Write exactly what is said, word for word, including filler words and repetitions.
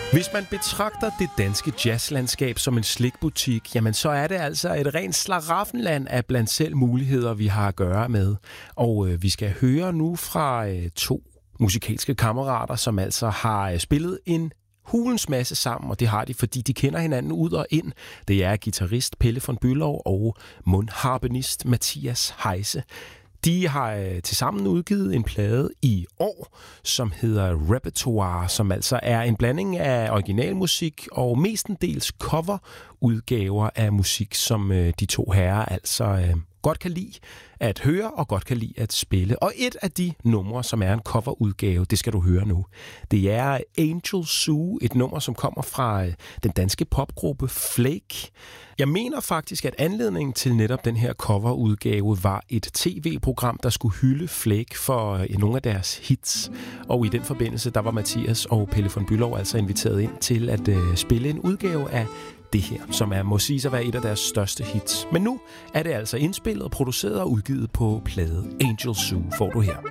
Hvis man betragter det danske jazzlandskab som en slikbutik, jamen så er det altså et rent slaraffenland af blandt selv muligheder, vi har at gøre med. Og øh, vi skal høre nu fra øh, to musikalske kammerater, som altså har øh, spillet en hulens masse sammen, og det har de, fordi de kender hinanden ud og ind. Det er guitarist Pelle von Bülow og mundharpenist Mathias Heise. De har øh, tilsammen udgivet en plade i år, som hedder Repertoire, som altså er en blanding af originalmusik og mestendels coverudgaver af musik, som øh, de to herrer altså øh, godt kan lide at høre og godt kan lide at spille. Og et af de numre, som er en coverudgave, det skal du høre nu. Det er Angel Zoo, et nummer, som kommer fra øh, den danske popgruppe Flake. Jeg mener faktisk, at anledningen til netop den her coverudgave var et tv-program, der skulle hylde Flake for øh, nogle af deres hits. Og i den forbindelse, der var Mathias og Pelle von Bülow altså inviteret ind til at øh, spille en udgave af det her, som er, må siges at være et af deres største hits. Men nu er det altså indspillet, produceret og udgivet på plade Angel Zoo, får du her.